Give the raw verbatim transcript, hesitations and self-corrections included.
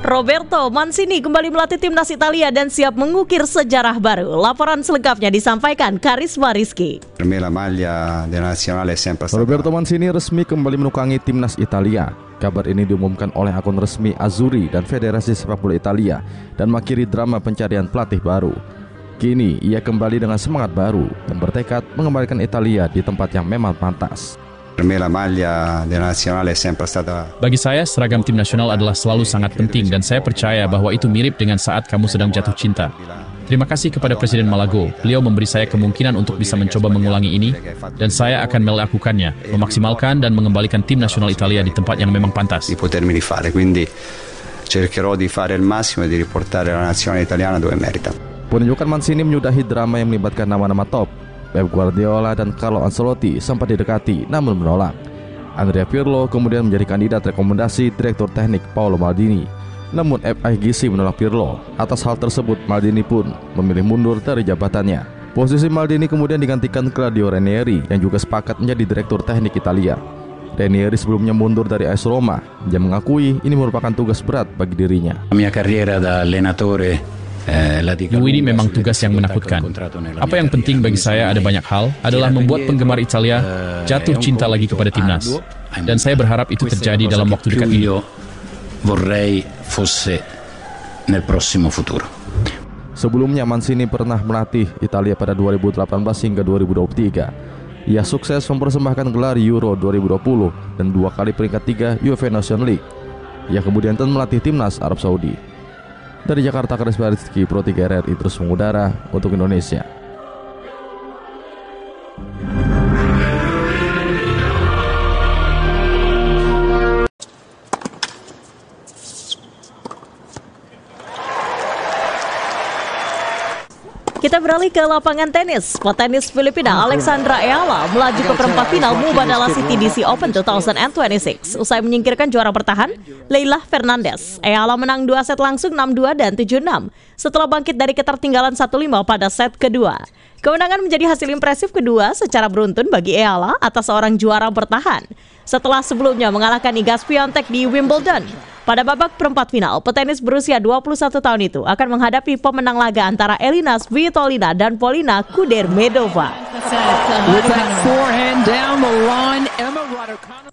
Roberto Mancini kembali melatih timnas Italia dan siap mengukir sejarah baru. Laporan selengkapnya disampaikan Karisma Rizky. Roberto Mancini resmi kembali menukangi timnas Italia. Kabar ini diumumkan oleh akun resmi Azzurri dan Federasi Sepak Bola Italia dan mengakhiri drama pencarian pelatih baru. Kini ia kembali dengan semangat baru dan bertekad mengembalikan Italia di tempat yang memang pantas. Bagi saya, seragam tim nasional adalah selalu sangat penting dan saya percaya bahwa itu mirip dengan saat kamu sedang jatuh cinta. Terima kasih kepada Presiden Malago, beliau memberi saya kemungkinan untuk bisa mencoba mengulangi ini dan saya akan melakukannya, memaksimalkan dan mengembalikan tim nasional Italia di tempat yang memang pantas. Penunjukan Mancini menyudahi drama yang melibatkan nama-nama top. Pep Guardiola dan Carlo Ancelotti sempat didekati namun menolak. Andrea Pirlo kemudian menjadi kandidat rekomendasi Direktur Teknik Paolo Maldini. Namun F I G C menolak Pirlo. Atas hal tersebut Maldini pun memilih mundur dari jabatannya. Posisi Maldini kemudian digantikan Claudio Ranieri yang juga sepakat menjadi Direktur Teknik Italia. Ranieri sebelumnya mundur dari A S Roma. Dia mengakui ini merupakan tugas berat bagi dirinya. Mia carriera da allenatore Ini memang tugas yang menakutkan. Apa yang penting bagi saya ada banyak hal adalah membuat penggemar Italia jatuh cinta lagi kepada timnas. Dan saya berharap itu terjadi dalam waktu dekat ini. Sebelumnya Mancini pernah melatih Italia pada dua ribu delapan belas hingga dua ribu dua puluh tiga. Ia sukses mempersembahkan gelar Euro dua ribu dua puluh dan dua kali peringkat tiga UEFA Nations League. Ia kemudian melatih timnas Arab Saudi. Dari Jakarta, Karisma Rizky, Pro tiga R R I terus mengudara untuk Indonesia. Kita beralih ke lapangan tenis. Petenis Filipina Alexandra Eala melaju ke perempat final Mubadala City D C Open dua ribu dua puluh enam usai menyingkirkan juara bertahan Leylah Fernandez. Eala menang dua set langsung enam dua dan tujuh enam setelah bangkit dari ketertinggalan satu lima pada set kedua. Kemenangan menjadi hasil impresif kedua secara beruntun bagi Eala atas seorang juara bertahan setelah sebelumnya mengalahkan Iga Swiatek di Wimbledon. Pada babak perempat final, petenis berusia dua puluh satu tahun itu akan menghadapi pemenang laga antara Elina Svitolina dan Polina Kudermedova.